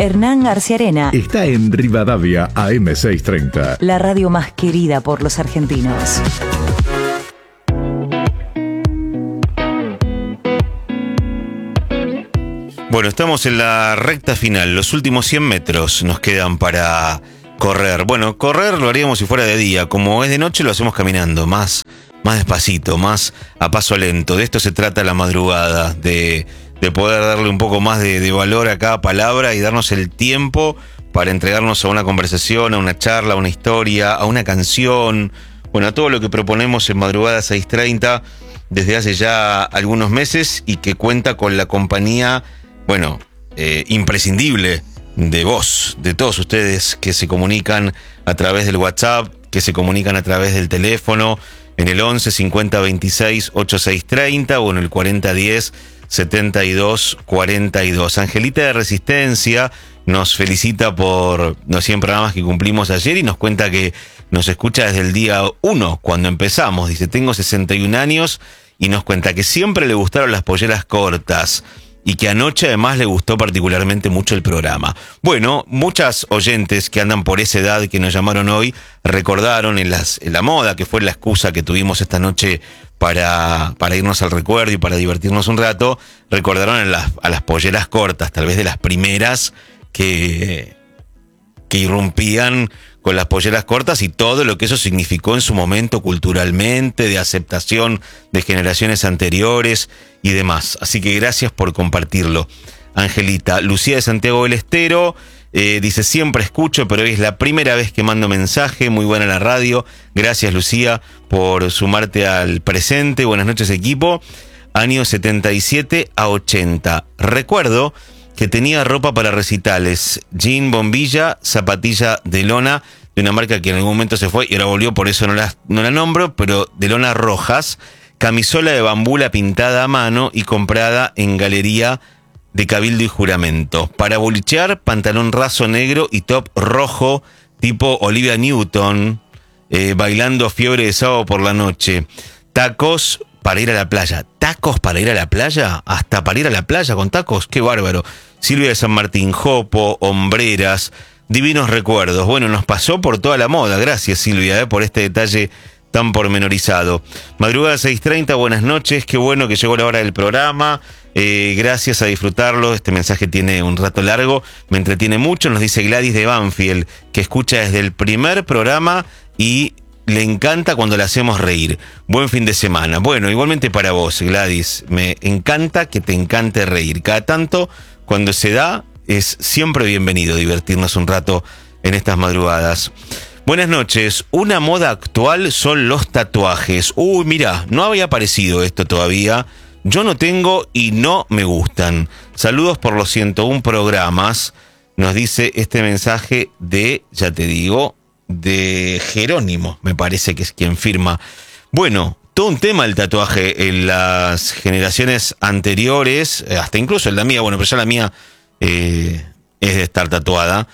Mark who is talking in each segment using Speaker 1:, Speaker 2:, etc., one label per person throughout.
Speaker 1: Hernán García Arena
Speaker 2: está en Rivadavia AM630.
Speaker 1: La radio más querida por los argentinos.
Speaker 3: Bueno, estamos en la recta final. Los últimos 100 metros nos quedan para correr. Bueno, correr lo haríamos si fuera de día. Como es de noche lo hacemos caminando, más despacito, más a paso lento. De esto se trata la madrugada, de poder darle un poco más de valor a cada palabra y darnos el tiempo para entregarnos a una conversación, a una charla, a una historia, a una canción. Bueno, a todo lo que proponemos en Madrugada 630 desde hace ya algunos meses y que cuenta con la compañía, bueno, imprescindible de vos, de todos ustedes que se comunican a través del WhatsApp, que se comunican a través del teléfono, en el 11 50 26 8630 o en el 40 10 72 42. Angelita de Resistencia nos felicita por los 100 programas que cumplimos ayer y nos cuenta que nos escucha desde el día 1, cuando empezamos. Dice, tengo 61 años y nos cuenta que siempre le gustaron las polleras cortas y que anoche además le gustó particularmente mucho el programa. Bueno, muchas oyentes que andan por esa edad que nos llamaron hoy recordaron en la moda, que fue la excusa que tuvimos esta noche para irnos al recuerdo y para divertirnos un rato, recordaron a las polleras cortas, tal vez de las primeras que irrumpían con las polleras cortas y todo lo que eso significó en su momento culturalmente, de aceptación de generaciones anteriores y demás. Así que gracias por compartirlo, Angelita. Lucía de Santiago del Estero dice, siempre escucho, pero hoy es la primera vez que mando mensaje. Muy buena la radio. Gracias, Lucía, por sumarte al presente. Buenas noches, equipo. Años 77 a 80. Recuerdo que tenía ropa para recitales, jean bombilla, zapatilla de lona, de una marca que en algún momento se fue y ahora volvió, por eso no la nombro, pero de lona rojas, camisola de bambula pintada a mano y comprada en galería de Cabildo y Juramento. Para bolichear, pantalón raso negro y top rojo, tipo Olivia Newton, bailando Fiebre de Sábado por la noche. Tacos para ir a la playa. ¿Tacos para ir a la playa? ¿Hasta para ir a la playa con tacos? ¡Qué bárbaro! Silvia de San Martín, jopo, hombreras, divinos recuerdos. Bueno, nos pasó por toda la moda. Gracias, Silvia, por este detalle tan pormenorizado. Madrugada 6:30, buenas noches. Qué bueno que llegó la hora del programa. Gracias, a disfrutarlo. Este mensaje tiene un rato largo, me entretiene mucho. Nos dice Gladys de Banfield, que escucha desde el primer programa y le encanta cuando le hacemos reír. Buen fin de semana. Bueno, igualmente para vos, Gladys. Me encanta que te encante reír. Cada tanto, cuando se da, es siempre bienvenido divertirnos un rato en estas madrugadas. Buenas noches. Una moda actual son los tatuajes. Uy, mirá, no había aparecido esto todavía. Yo no tengo y no me gustan. Saludos por los 101 programas. Nos dice este mensaje de, ya te digo, de Jerónimo, me parece que es quien firma. Bueno, todo un tema el tatuaje en las generaciones anteriores, hasta incluso en la mía, bueno, pero ya la mía es de estar tatuada,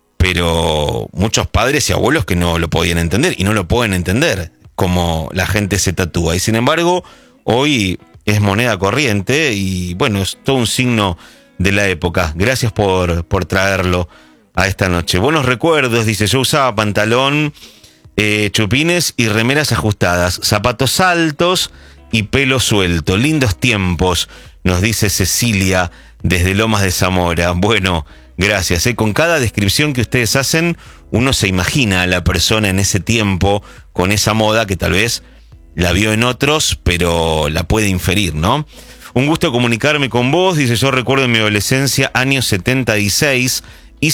Speaker 3: pero muchos padres y abuelos que no lo podían entender y no lo pueden entender como la gente se tatúa. Y sin embargo, hoy es moneda corriente y bueno, es todo un signo de la época. Gracias por traerlo a esta noche. Buenos recuerdos, dice, yo usaba pantalón, chupines y remeras ajustadas, zapatos altos y pelo suelto. Lindos tiempos, nos dice Cecilia desde Lomas de Zamora. Bueno, gracias. Con cada descripción que ustedes hacen, uno se imagina a la persona en ese tiempo, con esa moda que tal vez la vio en otros, pero la puede inferir, ¿no? Un gusto comunicarme con vos, dice, yo recuerdo en mi adolescencia, años 76 y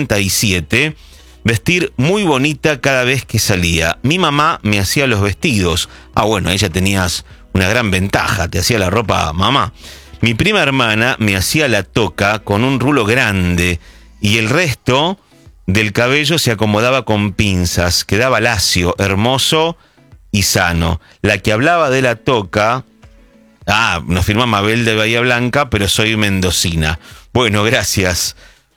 Speaker 3: 77, vestir muy bonita cada vez que salía. Mi mamá me hacía los vestidos. Ah, bueno, ella tenías una gran ventaja, te hacía la ropa mamá. Mi prima hermana me hacía la toca con un rulo grande y el resto del cabello se acomodaba con pinzas. Quedaba lacio, hermoso y sano. La que hablaba de la toca, nos firma Mabel de Bahía Blanca, pero soy mendocina. Bueno, gracias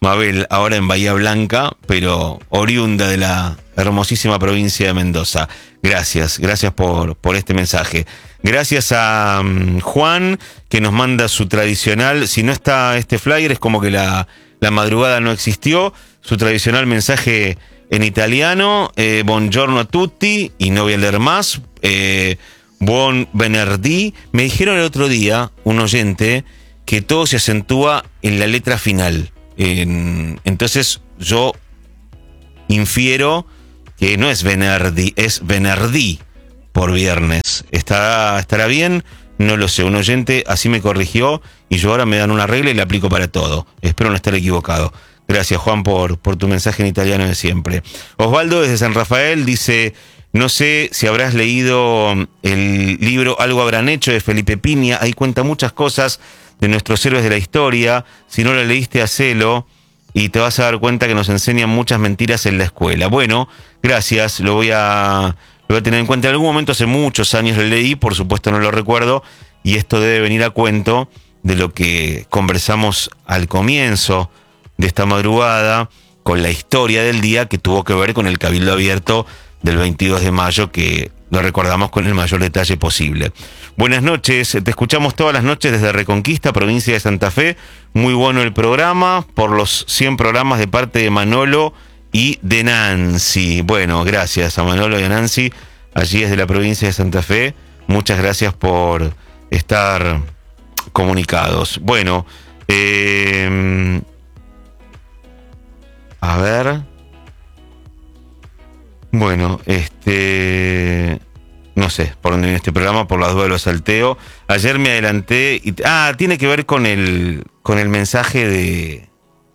Speaker 3: Mabel, ahora en Bahía Blanca, pero oriunda de la hermosísima provincia de Mendoza. Gracias por este mensaje. Gracias a Juan, que nos manda su tradicional, si no está este flyer, es como que la madrugada no existió, su tradicional mensaje en italiano, buongiorno a tutti, y no voy a leer más, buon venerdì. Me dijeron el otro día, un oyente, que todo se acentúa en la letra final. Entonces yo infiero que no es venerdì, es venerdì por viernes. ¿Estará bien? No lo sé. Un oyente así me corrigió y yo ahora me dan una regla y la aplico para todo. Espero no estar equivocado. Gracias, Juan, por tu mensaje en italiano de siempre. Osvaldo desde San Rafael dice: no sé si habrás leído el libro Algo habrán hecho de Felipe Piña. Ahí cuenta muchas cosas de nuestros héroes de la historia. Si no lo leíste, hacelo y te vas a dar cuenta que nos enseñan muchas mentiras en la escuela. Bueno, gracias, lo voy a tener en cuenta. En algún momento, hace muchos años lo leí, por supuesto no lo recuerdo, y esto debe venir a cuento de lo que conversamos al comienzo de esta madrugada, con la historia del día que tuvo que ver con el Cabildo Abierto del 22 de mayo, que lo recordamos con el mayor detalle posible. Buenas noches, te escuchamos todas las noches desde Reconquista, provincia de Santa Fe. Muy bueno el programa, por los 100 programas de parte de Manolo y de Nancy. Bueno, gracias a Manolo y a Nancy, allí desde la provincia de Santa Fe. Muchas gracias por estar comunicados. Bueno, a ver. Bueno, no sé por dónde viene este programa, por las dudas lo salteo. Ayer me adelanté y tiene que ver con el mensaje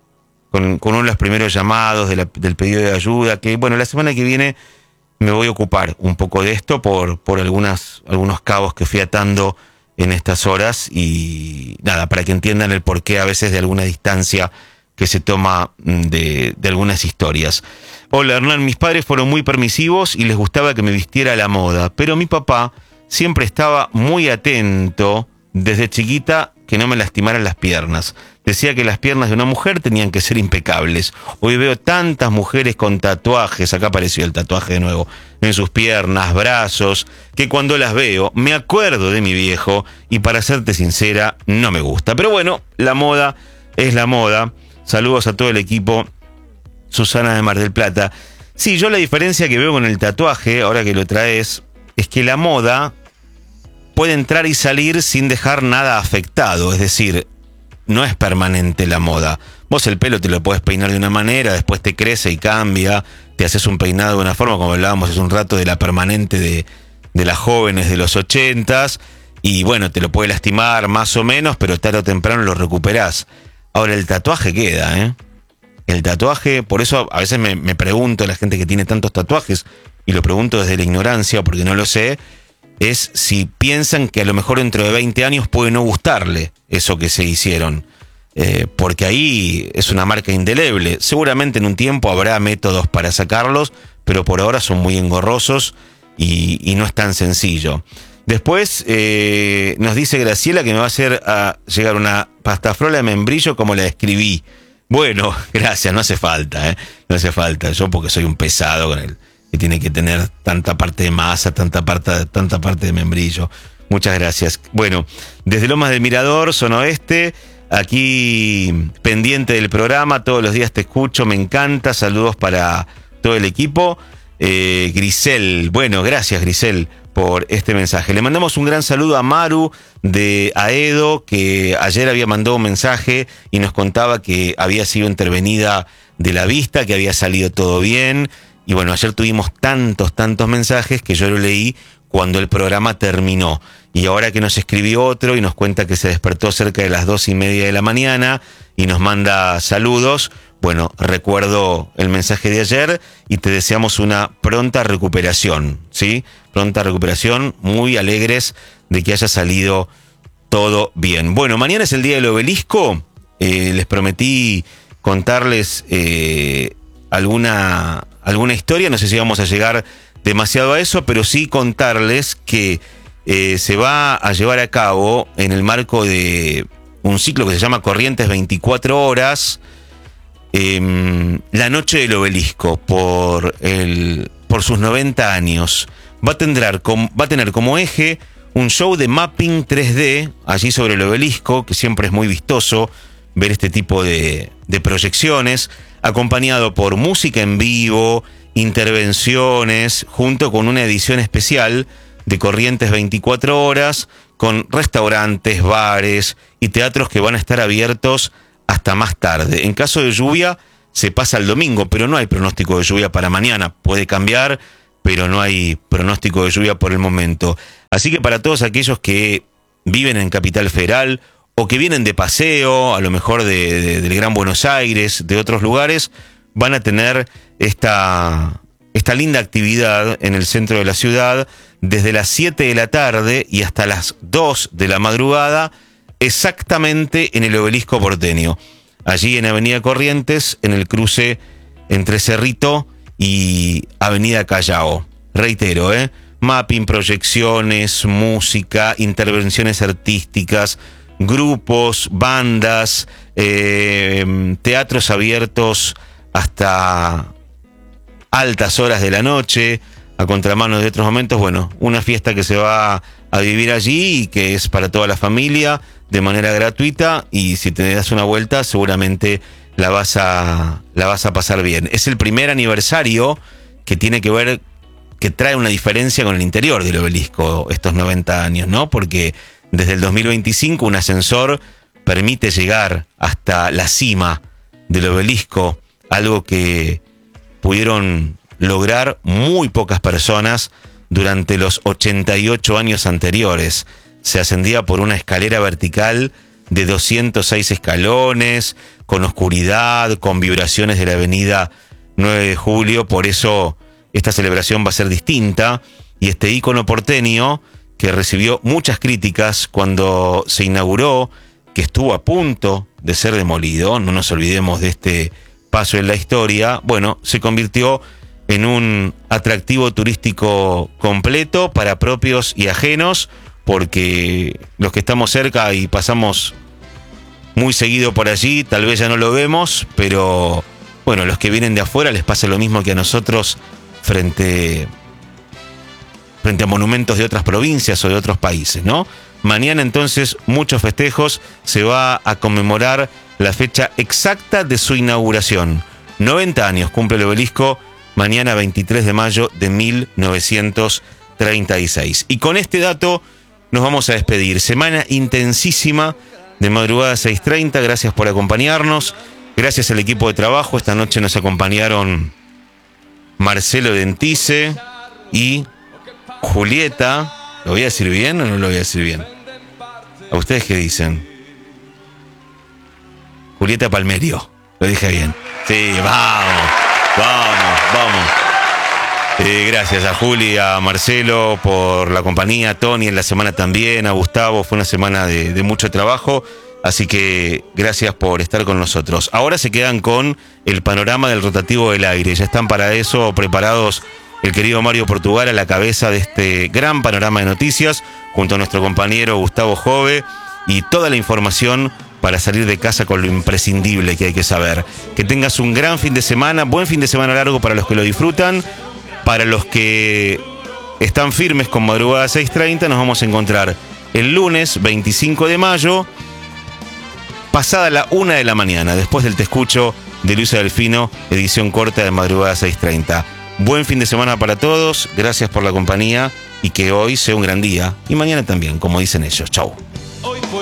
Speaker 3: con uno de los primeros llamados del pedido de ayuda, que bueno, la semana que viene me voy a ocupar un poco de esto por algunos cabos que fui atando en estas horas, y nada, para que entiendan el porqué a veces de alguna distancia que se toma de algunas historias. Hola, Hernán, mis padres fueron muy permisivos y les gustaba que me vistiera a la moda, pero mi papá siempre estaba muy atento desde chiquita que no me lastimaran las piernas. Decía que las piernas de una mujer tenían que ser impecables. Hoy veo tantas mujeres con tatuajes, acá apareció el tatuaje de nuevo, en sus piernas, brazos, que cuando las veo me acuerdo de mi viejo y, para serte sincera, no me gusta. Pero bueno, la moda es la moda. Saludos a todo el equipo. Susana de Mar del Plata. Sí, yo la diferencia que veo con el tatuaje, ahora que lo traes, es que la moda puede entrar y salir sin dejar nada afectado. Es decir, no es permanente la moda. Vos el pelo te lo podés peinar de una manera, después te crece y cambia, te haces un peinado de una forma, como hablábamos hace un rato de la permanente de las jóvenes de los 80s, y bueno, te lo puede lastimar más o menos, pero tarde o temprano lo recuperás. Ahora el tatuaje queda, ¿eh? El tatuaje, por eso a veces me pregunto a la gente que tiene tantos tatuajes, y lo pregunto desde la ignorancia porque no lo sé, es si piensan que a lo mejor dentro de 20 años puede no gustarle eso que se hicieron. Porque ahí es una marca indeleble. Seguramente en un tiempo habrá métodos para sacarlos, pero por ahora son muy engorrosos y no es tan sencillo. Después nos dice Graciela que me va a hacer llegar una pastafrola de membrillo como la escribí. Bueno, gracias, no hace falta, no hace falta. Yo porque soy un pesado con él, que tiene que tener tanta parte de masa, tanta parte de membrillo. Muchas gracias. Bueno, desde Lomas del Mirador, zona oeste, aquí pendiente del programa, todos los días te escucho, me encanta. Saludos para todo el equipo. Grisel, bueno, gracias Grisel por este mensaje. Le mandamos un gran saludo a Maru de Aedo, que ayer había mandado un mensaje y nos contaba que había sido intervenida de la vista, que había salido todo bien. Y bueno, ayer tuvimos tantos mensajes que yo lo leí cuando el programa terminó. Y ahora que nos escribió otro y nos cuenta que se despertó cerca de las 2:30 de la mañana y nos manda saludos. Bueno, recuerdo el mensaje de ayer y te deseamos una pronta recuperación, ¿sí? Pronta recuperación, muy alegres de que haya salido todo bien. Bueno, mañana es el día del obelisco. Les prometí contarles alguna historia. No sé si vamos a llegar demasiado a eso, pero sí contarles que se va a llevar a cabo en el marco de un ciclo que se llama Corrientes 24 horas, la noche del Obelisco por sus 90 años. Va a tener como eje un show de mapping 3D allí sobre el Obelisco, que siempre es muy vistoso ver este tipo de proyecciones, acompañado por música en vivo, intervenciones, junto con una edición especial de Corrientes 24 horas, con restaurantes, bares y teatros que van a estar abiertos hasta más tarde. En caso de lluvia, se pasa al domingo, pero no hay pronóstico de lluvia para mañana. Puede cambiar, pero no hay pronóstico de lluvia por el momento. Así que para todos aquellos que viven en Capital Federal o que vienen de paseo, a lo mejor del Gran Buenos Aires, de otros lugares, van a tener esta linda actividad en el centro de la ciudad desde las 7 de la tarde y hasta las 2 de la madrugada, exactamente en el Obelisco porteño. Allí en Avenida Corrientes, en el cruce entre Cerrito y Avenida Callao. Reitero, mapping, proyecciones, música, intervenciones artísticas, grupos, bandas, teatros abiertos hasta altas horas de la noche, a contramano de otros momentos. Bueno, una fiesta que se va a vivir allí y que es para toda la familia de manera gratuita, y si te das una vuelta seguramente la vas a pasar bien. Es el primer aniversario que tiene que ver, que trae una diferencia con el interior del Obelisco estos 90 años, ¿no? Porque desde el 2025 un ascensor permite llegar hasta la cima del Obelisco, algo que pudieron lograr muy pocas personas durante los 88 años anteriores. Se ascendía por una escalera vertical de 206 escalones, con oscuridad, con vibraciones de la avenida 9 de Julio. Por eso esta celebración va a ser distinta, y este ícono porteño, que recibió muchas críticas cuando se inauguró, que estuvo a punto de ser demolido, no nos olvidemos de este paso en la historia, bueno, se convirtió en un atractivo turístico completo para propios y ajenos, porque los que estamos cerca y pasamos muy seguido por allí, tal vez ya no lo vemos, pero bueno, los que vienen de afuera les pasa lo mismo que a nosotros frente a monumentos de otras provincias o de otros países, ¿no? Mañana entonces muchos festejos, se va a conmemorar la fecha exacta de su inauguración. 90 años cumple el Obelisco, mañana 23 de mayo de 1936. Y con este dato nos vamos a despedir. Semana intensísima de Madrugada 6:30. Gracias por acompañarnos. Gracias al equipo de trabajo. Esta noche nos acompañaron Marcelo Dentice y Julieta. ¿Lo voy a decir bien o no lo voy a decir bien? ¿A ustedes qué dicen? Julieta Palmerio. Lo dije bien. Sí, vamos. Gracias a Juli, a Marcelo por la compañía, a Tony en la semana también, a Gustavo. Fue una semana de mucho trabajo, así que gracias por estar con nosotros. Ahora se quedan con el panorama del rotativo del aire. Ya están para eso preparados el querido Mario Portugal a la cabeza de este gran panorama de noticias, junto a nuestro compañero Gustavo Jove, y toda la información para salir de casa con lo imprescindible que hay que saber. Que tengas un gran fin de semana, buen fin de semana largo para los que lo disfrutan. Para los que están firmes con Madrugada 6:30, nos vamos a encontrar el lunes 25 de mayo, pasada la 1 de la mañana, después del Te Escucho de Luisa Delfino, edición corta de Madrugada 6:30. Buen fin de semana para todos, gracias por la compañía, y que hoy sea un gran día, y mañana también, como dicen ellos. Chau.